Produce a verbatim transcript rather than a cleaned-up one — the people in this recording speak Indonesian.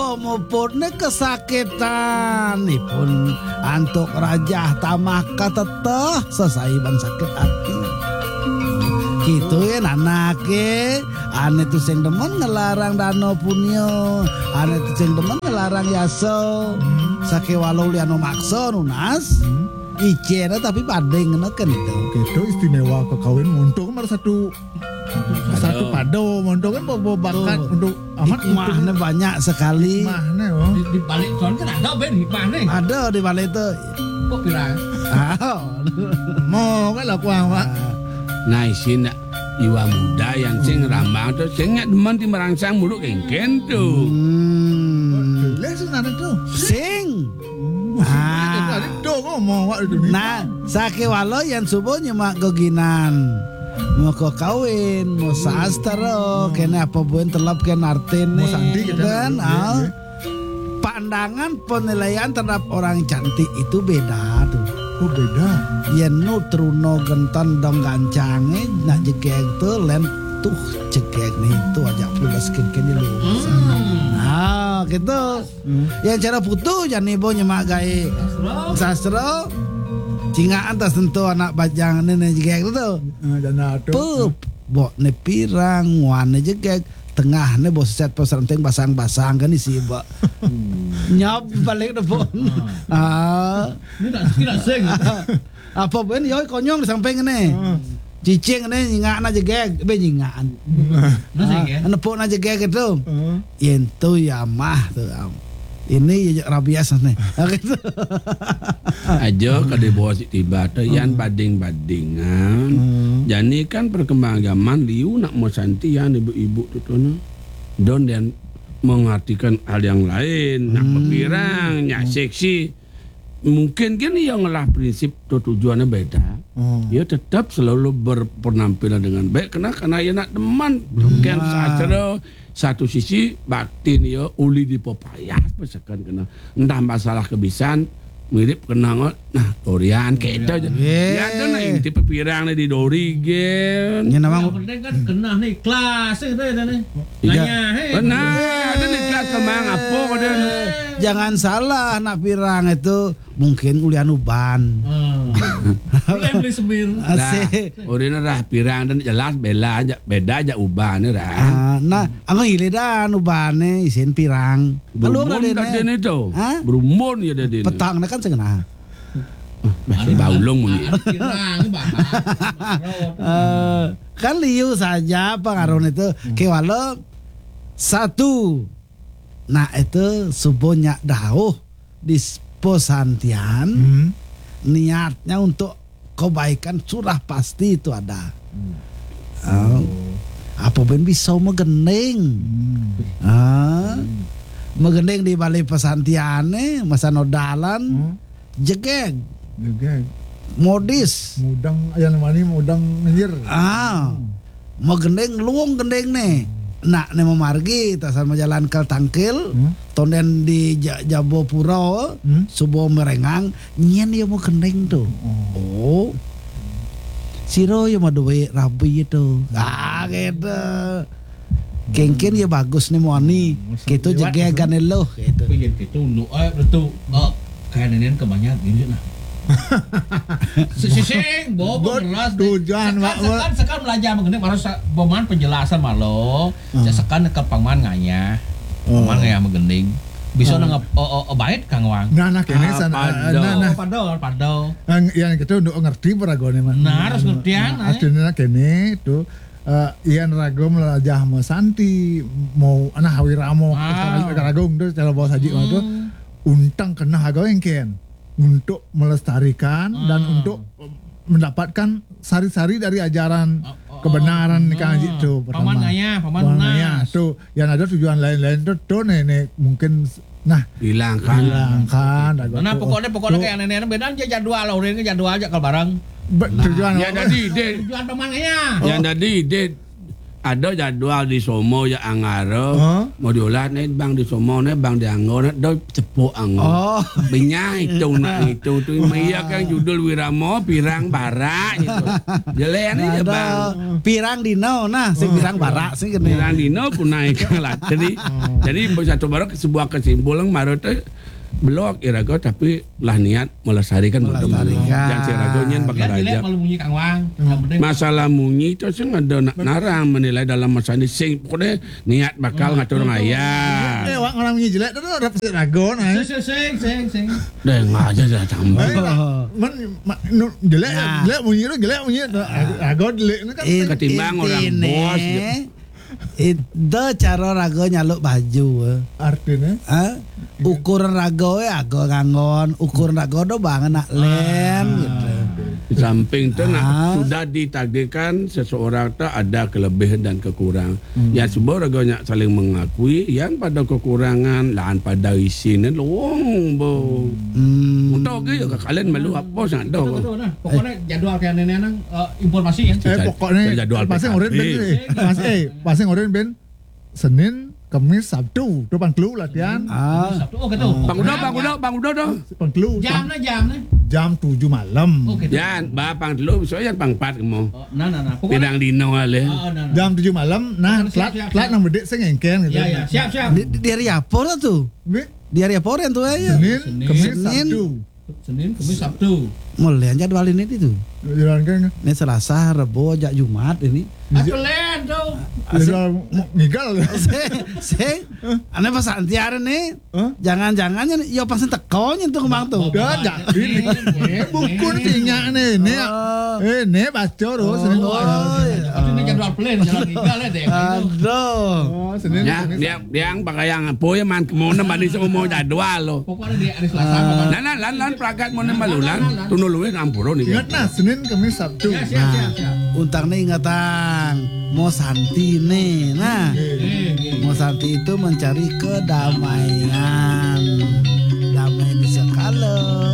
mupune kesakitan ipun antuk rajah tamaka teteh sesaiban sakit hati. Gitu ya anake, ane tuh sing demen ngelarang dano punyo, ane tuh sing demen ngelarang yaso. Sake walau liano makso nunas. Icena tapi padeng ngeken itu. Gitu istimewa kekawin montok kan satu satu pado montok kan bawa bakat untuk amat hikmahnya banyak sekali. Hikmahnya oh. Di, di balik soal kan ada ben hikmahnya. Ada di balik itu. Kok pirang? Ah, mau kan lah kuang pak. Nah isin iwa muda yang sing rambang tuh sing demen di merangsang mulu kengken tuh. Hmm. Lihat sebenarnya tuh. Sing. Ah. Nah, sake walo yang subuh nyemak goginan. Mau kau kawin, mau sastra, kena apa buin telap ken artin mau sandi kan? Ah. Pandangan penilaian terhadap orang cantik itu beda tuh. Oh beda. Yen nu truno genton dong gancange nak jegek tuh len tuh jegek nih itu aja pulas ken-ken lu. Nah, gitu. Hmm. Yang cara putu jangan ibu nyemak gaya sastra. Cingaan tas tentu anak bajang nenek jegek itu tuh. Pup, bok ne pirang, wane jegek, tengah ne bos set pesanteng basang-basang kan isi bok. Nyop balik depan. Ah, ini tak tidak sing. Apa ben yo konyong samping ne. Cicing ne nyingak na jegek, be nyingaan. Nah, nepuk na jegek itu. Yen tu ya mah tuh. Ini ya rabias nih. Gitu. Ajo kada bawa tiba tu yan bading-badingan. Jadi kan perkembangan zaman liu nak mau santi yan ibu-ibu tu tu no. Don dan mengartikan hal yang lain, nak berpirang, nak seksi. Mungkin kan yang ngelah prinsip tu tujuannya beda. Ya tetap selalu berpenampilan dengan baik karena karena ya nak teman bukan sastra satu sisi batin ya uli di popayah pesakan kena entah masalah kebisan mirip kena nah Dorian kayak itu aja ya ada nah yang tipe pirang di Dori gen ya namang penting kan kena nih kelas itu ada nih nanya benar ada nih kelas kemang apa ada jangan salah nak pirang itu mungkin ulian uban boleh beli semir asik orangnya dah pirang dan jelas bela aja beda aja uban dah nah aku ile dan ubane isin pirang berumun tak den itu berumun ya den petang kan sengenah masih baulung mungkin kan liu saja pengaruh itu kewalo satu nah itu subuhnya dahuh di posantian hmm. niatnya untuk kebaikan surah pasti itu ada hmm. oh. Apa ben bisa megendeng hmm. ah hmm. megendeng di balik pesantiane masa nodalan hmm. jegeg jegeg modis mudang yang mani mudang ngir ah hmm. megendeng luung gendeng nih nak ne memargi tasan majalan kel tangkil hmm? Tonden di Jabo Pura hmm? Subuh merengang nyen ya mau kendeng tuh oh, oh. Siro ya mau duwe rabi itu ah gitu kengken ya bagus nih moni gitu jegegan lo gitu pengen gitu nu eh betul oh kayak nenek kebanyakan ini nah sising bobo beras tujuan sekan sekan belajar mengenai harus boman penjelasan malo sekan ke paman nganya paman ngaya mengending bisa nang oh bait Kang Wang nah nah kene sana nah nah padol padol yang itu untuk ngerti peragone mah nah harus ngertian aslinya kene itu ian rago melajah mau santi mau anak hawiramo rago itu cara bawa saji mah tuh untang kena hago engken untuk melestarikan hmm. dan untuk mendapatkan sari-sari dari ajaran oh, oh, kebenaran oh, kan gitu pertama. Paman ngaya, paman lunas. Tuh, yang ada tujuan lain-lain tuh tuh nenek mungkin nah hilangkan hilangkan. Nah pokoknya pokoknya kayak nenek beda aja jadwal, urin jadwal aja kalau barang. Tujuan ya jadi ide. Tujuan paman ngaya. Ya jadi ide. ada jadwal di Somo ya angaro Huh? mau diolah nih bang di Somo nih bang di Angor do cepuk angor Oh. benyai itu nak itu tuh iya kan judul Wiramo pirang bara gitu jelean aja Ada bang pirang dino nah si pirang barak sih gini. pirang dino pun naik lah jadi jadi satu baru sebuah kesimpulan maru tuh blog irago tapi lah niat melestarikan Melestarikan. yang si ragonya bakal Dia jelek aja malu bunyi Kang Wang. Yang penting masalah munyi itu sih ada nak narang menilai dalam masa ini sing pokoknya niat bakal ngatur Eh, ngayah wak orang punya jelek tu dapat si rago nah. sing sing sing sing. deh ngaja dah tambah Eh, Man, ma- nu- jelek, Nah. jelek bunyi tu, jelek bunyi tu. Rago jelek ni kan. In- Ketimbang orang intine, bos, gitu. Itu cara rago nyaluk baju. eh. Artinya. Ah, ukuran rago ya ago ngangon, ukuran rago do banget nak len gitu. di samping itu nak Ah. sudah ditakdirkan seseorang tu ada kelebihan dan kekurangan ya sebuah ragonya saling mengakui yang pada kekurangan lahan pada isinya luang bo Hmm. untuk ke ya kalian malu apa sangat Betul dah betul nah. Pokoknya jadwal kayak nenek nang eh, informasi ya. Eh Jad- pokoknya jadwal pasang P K B. oren ben eh. Mas eh pasang oren ben Senin, Kamis, Sabtu. Tu pangkelu latihan. Ah, Sabtu oh gitu. bang udah bang udah bang udah dah Pangkelu Jamnya jamnya. jam tujuh malam. Oh gitu. Yan, ba pang dulu, so yan pang pat mo. Oh, nah nah nah. Pokoknya Pirang dino ale. Oh, nah, nah. Jam tujuh malam. Nah, Siap, plat siap, plat siap. nang bedek saya ngengken gitu. Ya ya, siap siap. di, di hari apa lah tuh? Be, Di hari apa yang tuh ya? Senin, Senin. Kamis, Senin. Sabtu. Senin, Kamis, Sabtu. Mulai jadwal ini itu. Jalan kan. Ini Selasa, Rabu, Jak Jumat ini. Aku len tuh. Jalan ngigal. Se, se, aneh pas antiar nih. Hah? Jangan-jangan ya pas tekonya tuh kemang tuh. Dah jadi eh buku ni tinggal ni. Ni Oh. eh ni baca terus Senin. Oh, iya. Tapi ini jadwal plan jalan tinggal ya deh. Aduh. Oh, Senin. Ya, Kamis, dia dia yang pakai yang apa ya man kemana mandi semua jadwal lo. Pokoknya di hari Selasa pokoknya. Lan lan lan lan prakat mau malulan, tunuluin ampuro nih. Ingat nah Senin, Kamis, Sabtu. Ya siap siap siap. Untang nih ingatan mau Santi nih. Nah, Eh, eh. mau Santi itu mencari kedamaian. Damai di sekala.